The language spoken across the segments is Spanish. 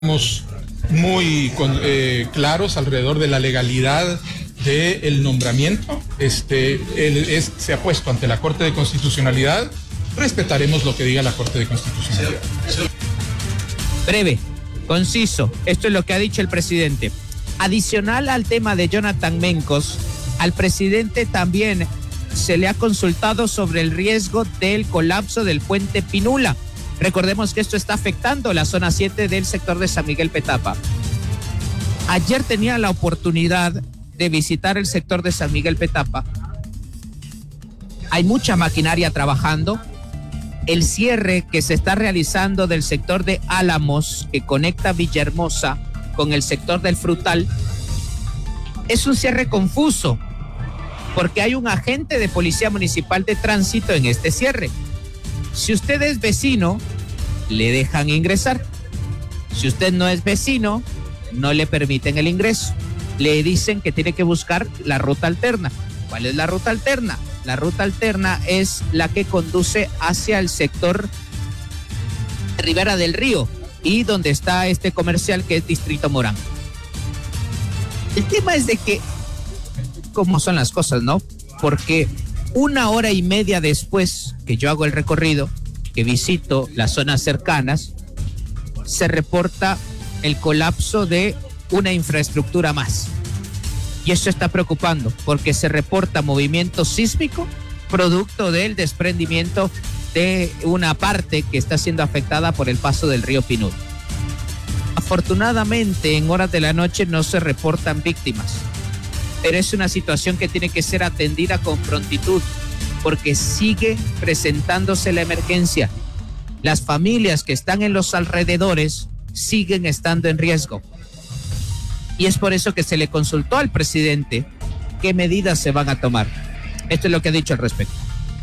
muy claros alrededor de la legalidad del nombramiento. Se ha puesto ante la Corte de Constitucionalidad. Respetaremos lo que diga la Corte de Constitucionalidad. Breve, conciso, esto es lo que ha dicho el presidente. Adicional al tema de Jonathan Mencos, al presidente también se le ha consultado sobre el riesgo del colapso del puente Pinula. Recordemos que esto está afectando la zona 7 del sector de San Miguel Petapa. Ayer tenía la oportunidad de visitar el sector de San Miguel Petapa. Hay mucha maquinaria trabajando. El cierre que se está realizando del sector de Álamos, que conecta Villahermosa con el sector del Frutal, es un cierre confuso, porque hay un agente de Policía Municipal de Tránsito en este cierre. Si usted es vecino, le dejan ingresar. Si usted no es vecino, no le permiten el ingreso. Le dicen que tiene que buscar la ruta alterna. ¿Cuál es la ruta alterna? La ruta alterna es la que conduce hacia el sector de Ribera del Río y donde está este comercial que es Distrito Morán. El tema es de que, ¿cómo son las cosas, no? Porque 1 hora y media después que yo hago el recorrido, que visito las zonas cercanas, se reporta el colapso de una infraestructura más. Y eso está preocupando porque se reporta movimiento sísmico producto del desprendimiento de una parte que está siendo afectada por el paso del río Pinula. Afortunadamente, en horas de la noche no se reportan víctimas, pero es una situación que tiene que ser atendida con prontitud porque sigue presentándose la emergencia. Las familias que están en los alrededores siguen estando en riesgo. Y es por eso que se le consultó al presidente qué medidas se van a tomar. Esto es lo que ha dicho al respecto.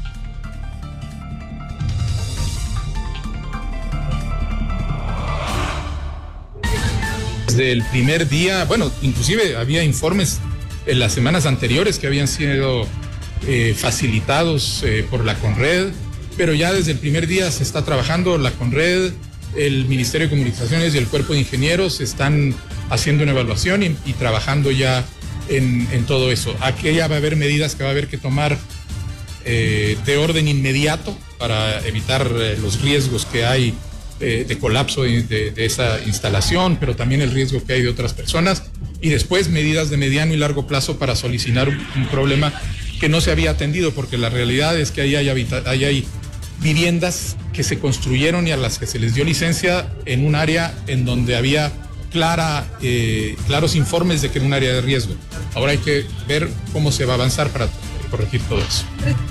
Desde el primer día, bueno, inclusive había informes en las semanas anteriores que habían sido facilitados por la Conred, pero ya desde el primer día se está trabajando. La Conred, el Ministerio de Comunicaciones y el Cuerpo de Ingenieros están haciendo una evaluación y trabajando ya en todo eso. Aquí ya va a haber medidas que va a haber que tomar de orden inmediato para evitar los riesgos que hay de colapso de esa instalación, pero también el riesgo que hay de otras personas, y después medidas de mediano y largo plazo para solucionar un problema que no se había atendido, porque la realidad es que ahí hay viviendas que se construyeron y a las que se les dio licencia en un área en donde había claros informes de que era un área de riesgo. Ahora hay que ver cómo se va a avanzar para corregir todo eso.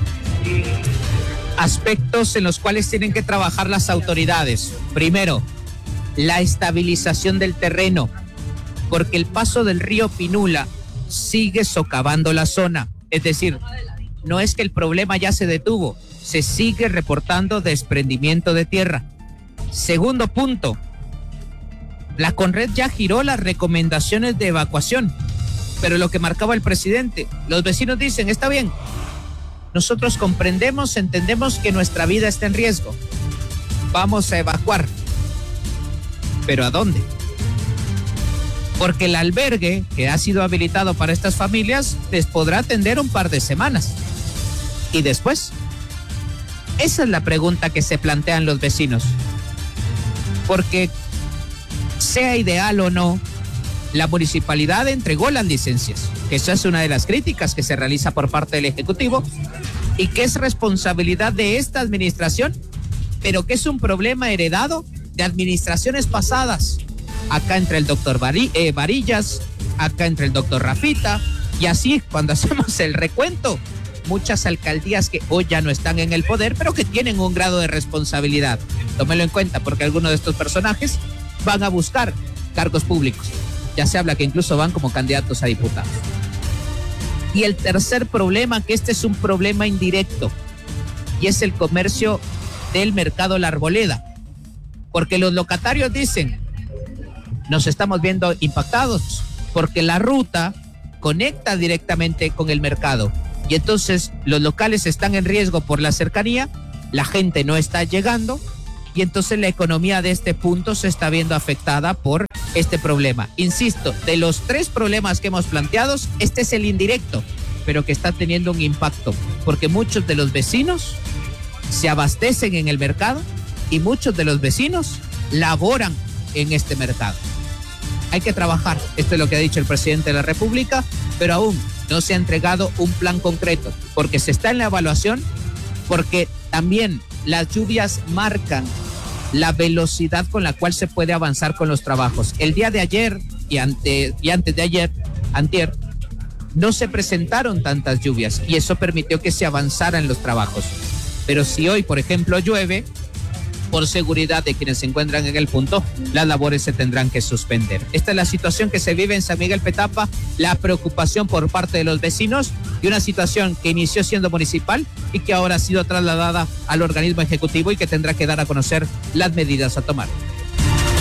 Aspectos en los cuales tienen que trabajar las autoridades. Primero, la estabilización del terreno, porque el paso del río Pinula sigue socavando la zona. Es decir, no es que el problema ya se detuvo, se sigue reportando desprendimiento de tierra. Segundo punto, la Conred ya giró las recomendaciones de evacuación, pero lo que marcaba el presidente, los vecinos dicen, está bien, nosotros comprendemos, entendemos que nuestra vida está en riesgo, vamos a evacuar, pero ¿a dónde? Porque el albergue que ha sido habilitado para estas familias les podrá atender un par de semanas. ¿Y después? Esa es la pregunta que se plantean los vecinos. Porque sea ideal o no, la municipalidad entregó las licencias, que esa es una de las críticas que se realiza por parte del Ejecutivo y que es responsabilidad de esta administración, pero que es un problema heredado de administraciones pasadas. Acá entre el doctor Varillas, acá entre el doctor Rafita, y así cuando hacemos el recuento, muchas alcaldías que hoy ya no están en el poder, pero que tienen un grado de responsabilidad. Tómelo en cuenta porque algunos de estos personajes van a buscar cargos públicos. Ya se habla que incluso van como candidatos a diputados. Y el tercer problema, que este es un problema indirecto, y es el comercio del mercado La Arboleda. Porque los locatarios dicen, nos estamos viendo impactados, porque la ruta conecta directamente con el mercado. Y entonces los locales están en riesgo por la cercanía, la gente no está llegando, y entonces la economía de este punto se está viendo afectada por este problema. Insisto, de los 3 problemas que hemos planteado, este es el indirecto, pero que está teniendo un impacto, porque muchos de los vecinos se abastecen en el mercado y muchos de los vecinos laboran en este mercado. Hay que trabajar, esto es lo que ha dicho el presidente de la República, pero aún no se ha entregado un plan concreto, porque se está en la evaluación, porque también las lluvias marcan la velocidad con la cual se puede avanzar con los trabajos. El día de ayer y antes de ayer, antier, no se presentaron tantas lluvias y eso permitió que se avanzaran los trabajos. Pero si hoy, por ejemplo, llueve, por seguridad de quienes se encuentran en el punto, las labores se tendrán que suspender. Esta es la situación que se vive en San Miguel Petapa, la preocupación por parte de los vecinos y una situación que inició siendo municipal y que ahora ha sido trasladada al organismo ejecutivo y que tendrá que dar a conocer las medidas a tomar.